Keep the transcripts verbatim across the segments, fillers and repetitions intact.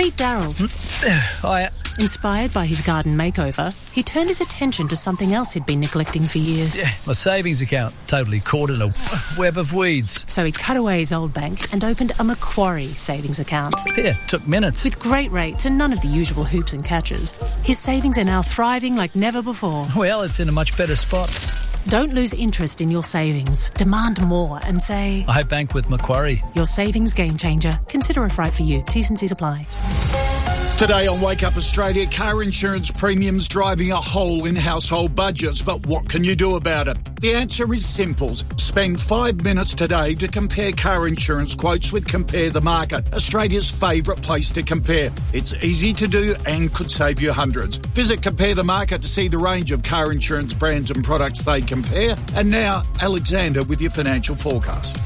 Meet Daryl. Hi. Inspired by his garden makeover, he turned his attention to something else he'd been neglecting for years. Yeah, my savings account, totally caught in a web of weeds. So he cut away his old bank and opened a Macquarie savings account. Yeah, took minutes. With great rates and none of the usual hoops and catches, his savings are now thriving like never before. Well, it's in a much better spot. Don't lose interest in your savings. Demand more and say, I bank with Macquarie. Your savings game changer. Consider if right for you. T's and C's apply. Today on Wake Up Australia, car insurance premiums driving a hole in household budgets. But what can you do about it? The answer is simple. Spend five minutes today to compare car insurance quotes with Compare the Market, Australia's favourite place to compare. It's easy to do and could save you hundreds. Visit Compare the Market to see the range of car insurance brands and products they compare. And now, Alexander with your financial forecast.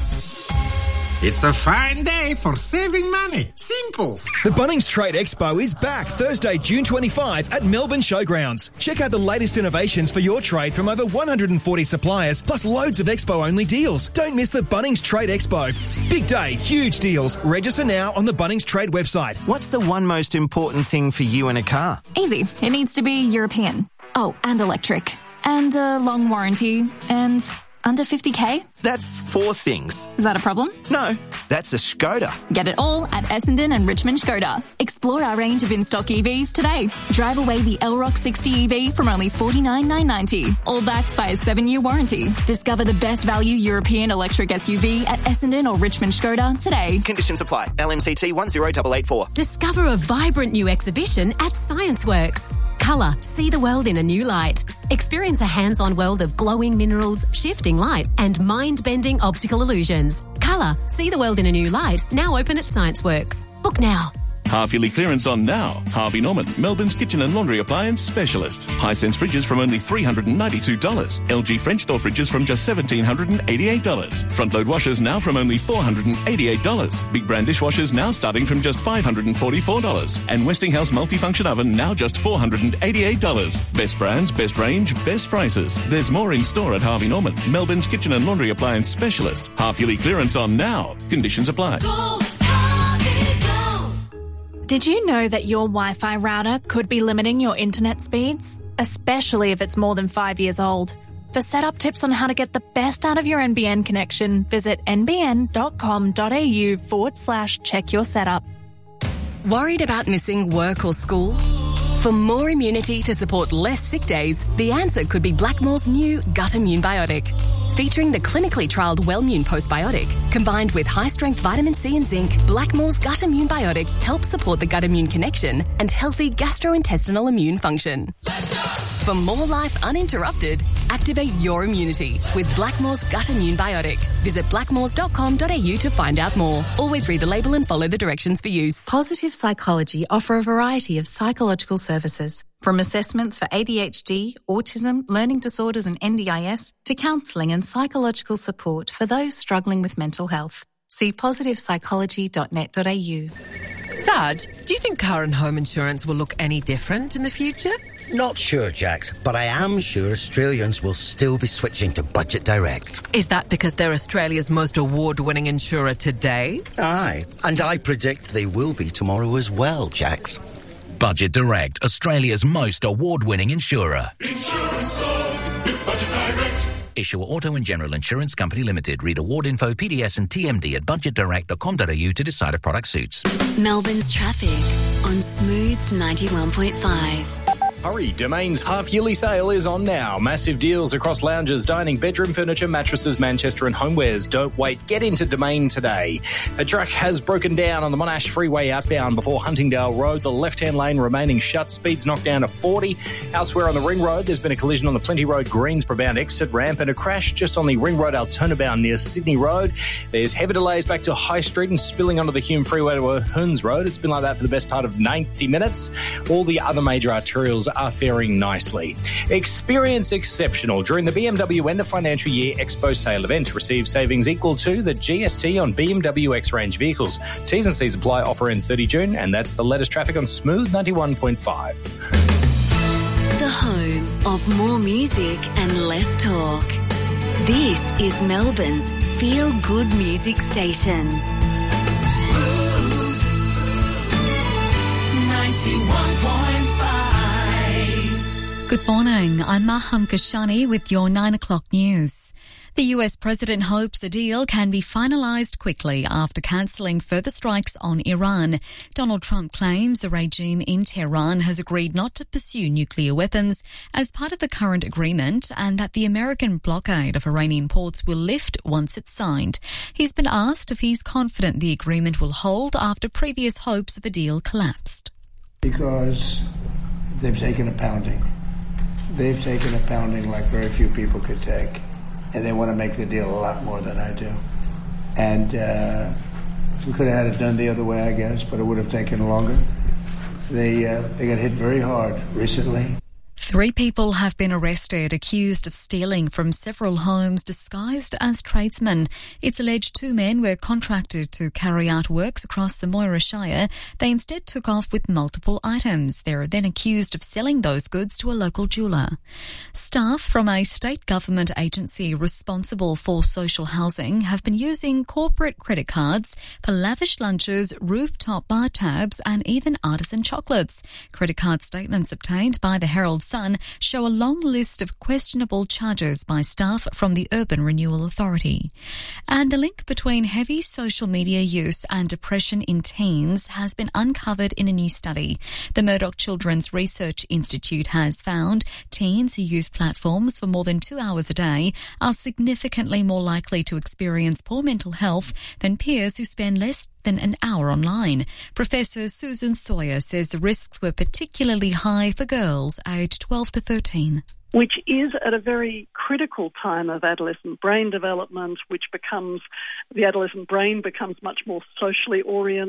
It's a fine day for saving money. Simples. The Bunnings Trade Expo is back Thursday, June twenty-fifth at Melbourne Showgrounds. Check out the latest innovations for your trade from over one hundred forty suppliers, plus loads of Expo-only deals. Don't miss the Bunnings Trade Expo. Big day, huge deals. Register now on the Bunnings Trade website. What's the one most important thing for you in a car? Easy. It needs to be European. Oh, and electric. And a long warranty. And under fifty K? That's four things. Is that a problem? No, that's a Skoda. Get it all at Essendon and Richmond Skoda. Explore our range of in-stock E Vs today. Drive away the L-Rock sixty E V from only forty-nine thousand nine hundred ninety dollars, all backed by a seven-year warranty. Discover the best value European electric S U V at Essendon or Richmond Skoda today. Conditions apply. L M C T one zero eight eight four. Discover a vibrant new exhibition at ScienceWorks. Colour, see the world in a new light. Experience a hands-on world of glowing minerals, shifting light, and mind-bending optical illusions. Colour, see the world in a new light, now open at ScienceWorks. Book now. Half-yearly clearance on now. Harvey Norman, Melbourne's kitchen and laundry appliance specialist. Hisense fridges from only three hundred ninety-two dollars. L G French door fridges from just one thousand seven hundred eighty-eight dollars. Front-load washers now from only four hundred eighty-eight dollars. Big brand dishwashers now starting from just five hundred forty-four dollars. And Westinghouse multifunction oven now just four hundred eighty-eight dollars. Best brands, best range, best prices. There's more in store at Harvey Norman, Melbourne's kitchen and laundry appliance specialist. Half-yearly clearance on now. Conditions apply. Go. Did you know that your Wi-Fi router could be limiting your internet speeds? Especially if it's more than five years old. For setup tips on how to get the best out of your N B N connection, visit nbn.com.au forward slash check your setup. Worried about missing work or school? For more immunity to support less sick days, the answer could be Blackmore's new Gut Immune Biotic. Featuring the clinically trialled Wellmune Postbiotic, combined with high-strength vitamin C and zinc, Blackmore's Gut Immune Biotic helps support the gut-immune connection and healthy gastrointestinal immune function. For more life uninterrupted, activate your immunity with Blackmore's Gut Immune Biotic. Visit blackmores dot com dot a u to find out more. Always read the label and follow the directions for use. Positive Psychology offer a variety of psychological services, from assessments for A D H D, autism, learning disorders and N D I S, to counselling and psychological support for those struggling with mental health. See positive psychology dot net dot a u. Sarge, do you think car and home insurance will look any different in the future? Not sure, Jax, but I am sure Australians will still be switching to Budget Direct. Is that because they're Australia's most award-winning insurer today? Aye, and I predict they will be tomorrow as well, Jax. Budget Direct, Australia's most award-winning insurer. Insurance solved with Budget Direct. Issuer Auto and General Insurance Company Limited. Read award info, P D S and T M D at budget direct dot com dot a u to decide if product suits. Melbourne's traffic on Smooth ninety-one point five. Hurry, Domain's half-yearly sale is on now. Massive deals across lounges, dining, bedroom furniture, mattresses, Manchester and homewares. Don't wait. Get into Domain today. A truck has broken down on the Monash Freeway outbound before Huntingdale Road. The left-hand lane remaining shut. Speeds knocked down to forty. Elsewhere on the Ring Road, there's been a collision on the Plenty Road Greensboro-bound exit ramp and a crash just on the Ring Road Altona-bound near Sydney Road. There's heavy delays back to High Street and spilling onto the Hume Freeway to O'Huns Road. It's been like that for the best part of ninety minutes. All the other major arterials are faring nicely. Experience exceptional during the B M W End of Financial Year Expo Sale event. Receive savings equal to the G S T on B M W X-Range vehicles. T's and C's apply. Offer ends thirty June, and that's the latest traffic on Smooth ninety-one point five. The home of more music and less talk. This is Melbourne's feel-good music station. ninety-one point five. Good morning. I'm Maham Kashani with your nine o'clock news. The U S president hopes a deal can be finalised quickly after cancelling further strikes on Iran. Donald Trump claims the regime in Tehran has agreed not to pursue nuclear weapons as part of the current agreement and that the American blockade of Iranian ports will lift once it's signed. He's been asked if he's confident the agreement will hold after previous hopes of a deal collapsed. Because they've taken a pounding. They've taken a pounding like very few people could take. And they want to make the deal a lot more than I do. And uh, we could have had it done the other way, I guess, but it would have taken longer. They, uh, they got hit very hard recently. Three people have been arrested accused of stealing from several homes disguised as tradesmen. It's alleged two men were contracted to carry out works across the Moira Shire. They instead took off with multiple items. They were then accused of selling those goods to a local jeweller. Staff from a state government agency responsible for social housing have been using corporate credit cards for lavish lunches, rooftop bar tabs and even artisan chocolates. Credit card statements obtained by the Herald Sun show a long list of questionable charges by staff from the Urban Renewal Authority. And the link between heavy social media use and depression in teens has been uncovered in a new study. The Murdoch Children's Research Institute has found teens who use platforms for more than two hours a day are significantly more likely to experience poor mental health than peers who spend less than an hour online. Professor Susan Sawyer says the risks were particularly high for girls aged twelve to thirteen. Which is at a very critical time of adolescent brain development, which becomes, the adolescent brain becomes much more socially oriented.